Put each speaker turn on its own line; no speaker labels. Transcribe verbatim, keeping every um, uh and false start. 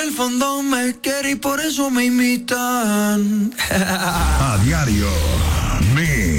el fondo me quiere y por eso me imitan.
A diario, Mix.